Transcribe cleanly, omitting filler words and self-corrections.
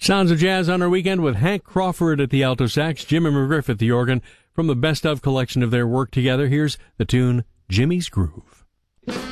Sounds of Jazz on our weekend with Hank Crawford at the alto sax, Jimmy McGriff at the organ. From the best of collection of their work together, here's the tune Jimmy's Groove.